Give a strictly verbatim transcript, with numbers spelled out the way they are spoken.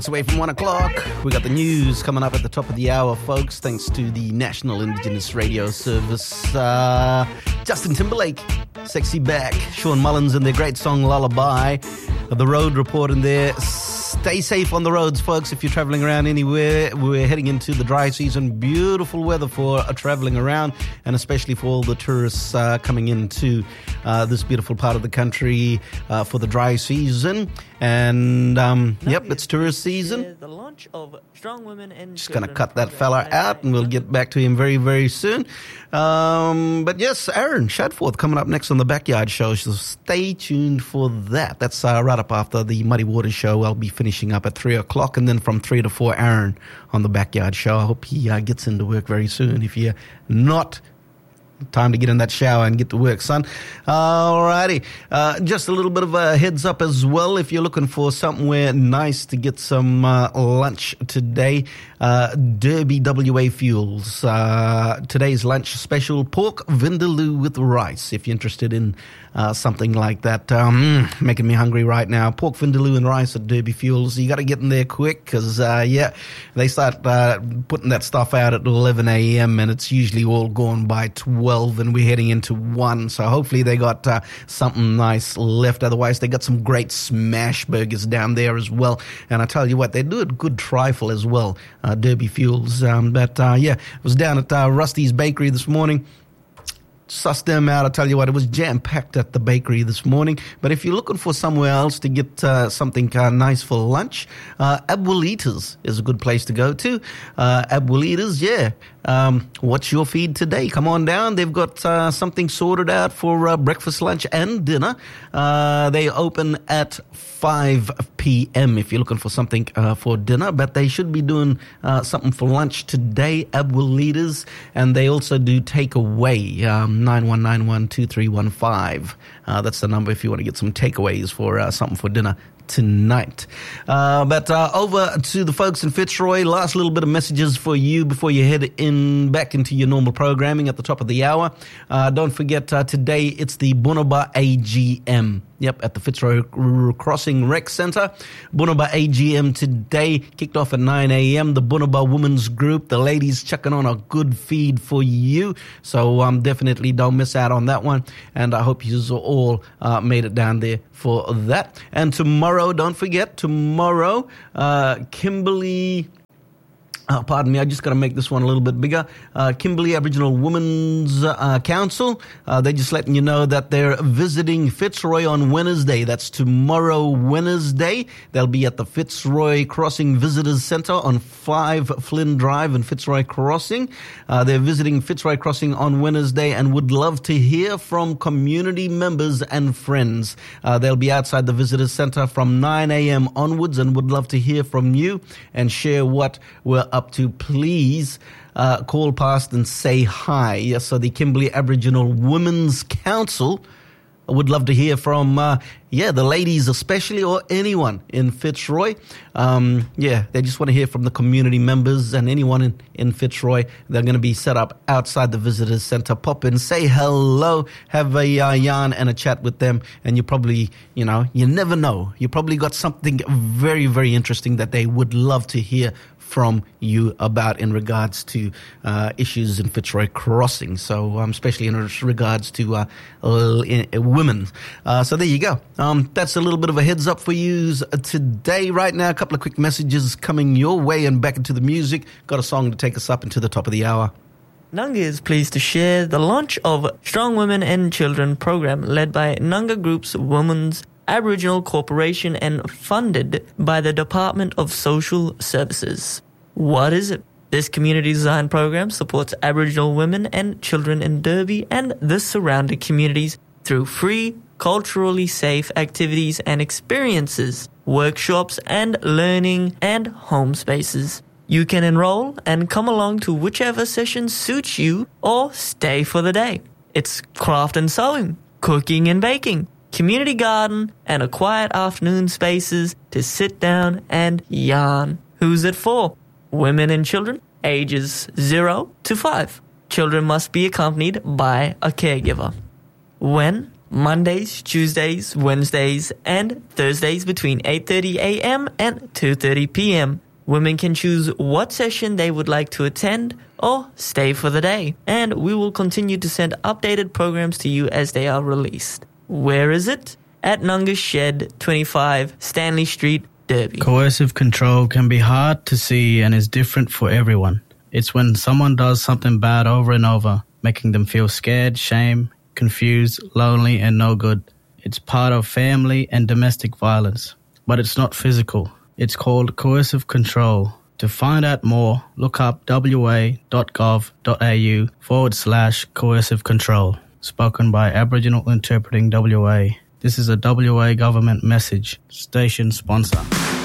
Away from one o'clock, we got the news coming up at the top of the hour, folks, thanks to the National Indigenous Radio Service. Uh, Justin Timberlake, Sexy Back, Sean Mullins and their great song Lullaby. The Road Report in there. Stay safe on the roads, folks, if you're traveling around anywhere. We're heading into the dry season. Beautiful weather for uh, traveling around, and especially for all the tourists uh, coming into uh, this beautiful part of the country uh, for the dry season. And, um, yep, it's tourist season. The launch of Strong Women and Just going to cut that fella out, and we'll get back to him very, very soon. Um, but yes, Aaron Shadforth coming up next on the Backyard Show, so stay tuned for that. That's uh, right up after the Muddy Waters Show. I'll be finishing up at three o'clock, and then from three to four, Aaron on the Backyard Show. I hope he uh, gets into work very soon. If you're not, time to get in that shower and get to work, son. Alrighty. Uh, just a little bit of a heads up as well. If you're looking for somewhere nice to get some uh, lunch today, uh, Derby W A Fuels. Uh, today's lunch special, pork vindaloo with rice. If you're interested in uh, something like that, um, making me hungry right now. Pork vindaloo and rice at Derby Fuels. You got to get in there quick because, uh, yeah, they start uh, putting that stuff out at eleven a.m. and it's usually all gone by twelve, and we're heading into one. So hopefully they got uh, something nice left. Otherwise, they got some great smash burgers down there as well. And I tell you what, they do a good trifle as well, uh, Derby Fuels. Um, but uh, yeah, I was down at uh, Rusty's Bakery this morning. Sussed them out. I tell you what, it was jam-packed at the bakery this morning. But if you're looking for somewhere else to get uh, something uh, nice for lunch, uh, Abuelitas is a good place to go to. Uh, Abuelitas, yeah. Um, what's your feed today? Come on down. They've got uh, something sorted out for uh, breakfast, lunch, and dinner. Uh, they open at five p.m. if you're looking for something uh, for dinner. But they should be doing uh, something for lunch today, Abuelitas. And they also do takeaway. Um, nine one nine one, two three one five. Uh, that's the number if you want to get some takeaways for uh, something for dinner tonight. Uh, but uh, over to the folks in Fitzroy. Last little bit of messages for you before you head in back into your normal programming at the top of the hour. Uh, don't forget, uh, today it's the Bunuba A G M. Yep, at the Fitzroy Crossing Rec Centre. Bunuba A G M today, kicked off at nine a.m. The Bunuba Women's Group, the ladies chucking on a good feed for you. So um, definitely don't miss out on that one. And I hope you all uh, made it down there for that. And tomorrow, don't forget, tomorrow, uh, Kimberley... Uh, pardon me, I just got to make this one a little bit bigger. Uh, Kimberley Aboriginal Women's uh, Council, uh, they're just letting you know that they're visiting Fitzroy on Wednesday. That's tomorrow, Wednesday. They'll be at the Fitzroy Crossing Visitors Centre on five Flynn Drive in Fitzroy Crossing. Uh, they're visiting Fitzroy Crossing on Wednesday and would love to hear from community members and friends. Uh, they'll be outside the Visitors Centre from nine a.m. onwards and would love to hear from you and share what we're up to. Please uh, call past and say hi. Yes, so the Kimberley Aboriginal Women's Council would love to hear from, uh, yeah, the ladies especially, or anyone in Fitzroy. Um, yeah, they just want to hear from the community members and anyone in, in Fitzroy. They're going to be set up outside the Visitors Centre. Pop in, say hello, have a uh, yarn and a chat with them, and you probably, you know, you never know. You probably got something very, very interesting that they would love to hear from you about in regards to uh, issues in Fitzroy Crossing. So um, especially in regards to uh, uh, women. Uh, so there you go. Um, that's a little bit of a heads up for you today. Right now, a couple of quick messages coming your way and back into the music. Got a song to take us up into the top of the hour. Nunga is pleased to share the launch of Strong Women and Children program led by Nunga Group's Women's Aboriginal Corporation and funded by the Department of Social Services. What is it? This community design program supports Aboriginal women and children in Derby and the surrounding communities through free, culturally safe activities and experiences, workshops and learning and home spaces. You can enroll and come along to whichever session suits you or stay for the day. It's craft and sewing, cooking and baking, community garden, and a quiet afternoon spaces to sit down and yarn. Who's it for? Women and children, ages zero to five. Children must be accompanied by a caregiver. When? Mondays, Tuesdays, Wednesdays, and Thursdays between eight thirty a.m. and two thirty p.m. Women can choose what session they would like to attend or stay for the day, and we will continue to send updated programs to you as they are released. Where is it? At Nunga Shed, twenty-five Stanley Street, Derby. Coercive control can be hard to see and is different for everyone. It's when someone does something bad over and over, making them feel scared, shame, confused, lonely, and no good. It's part of family and domestic violence, but it's not physical. It's called coercive control. To find out more, look up wa.gov.au forward slash coercive control. Spoken by Aboriginal Interpreting W A. This is a W A government message. Station sponsor.